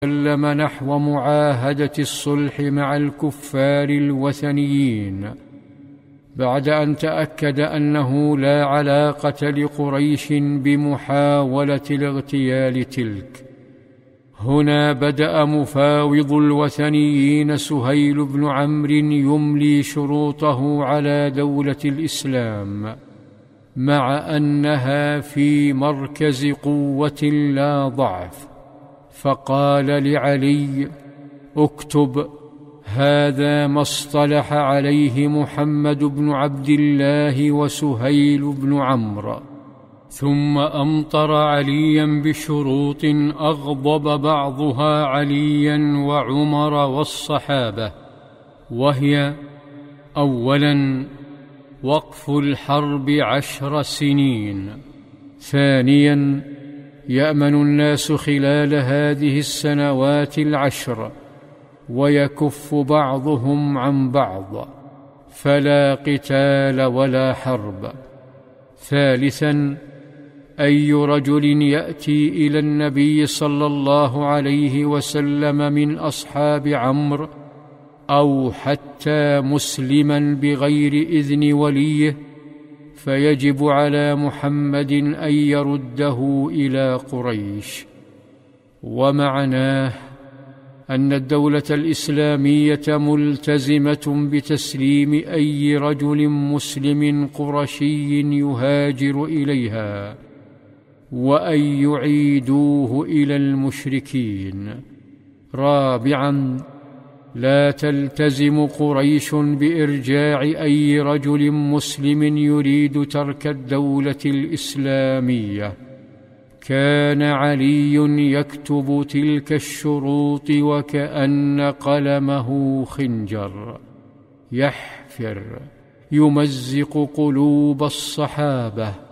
وسلم نحو معاهدة الصلح مع الكفار الوثنيين، بعد أن تأكد أنه لا علاقة لقريش بمحاولة الاغتيال تلك. هنا بدأ مفاوض الوثنيين سهيل بن عمرو يملي شروطه على دولة الإسلام، مع أنها في مركز قوة لا ضعف، فقال لعلي: اكتب: هذا ما اصطلح عليه محمد بن عبد الله وسهيل بن عمرو. ثم أمطر عليا بشروط أغضب بعضها عليا وعمر والصحابة، وهي: أولا وقف الحرب 10 سنين، ثانيا يأمن الناس خلال هذه السنوات 10 ويكف بعضهم عن بعض، فلا قتال ولا حرب. ثالثا أي رجل يأتي إلى النبي صلى الله عليه وسلم من أصحاب عمرو أو حتى مسلما بغير إذن وليه، فيجب على محمد أن يرده إلى قريش. ومعناه أن الدولة الإسلامية ملتزمة بتسليم أي رجل مسلم قرشي يهاجر إليها، وأن يعيدوه إلى المشركين. رابعا لا تلتزم قريش بإرجاع أي رجل مسلم يريد ترك الدولة الإسلامية. كان علي يكتب تلك الشروط وكأن قلمه خنجر يحفر يمزق قلوب الصحابة.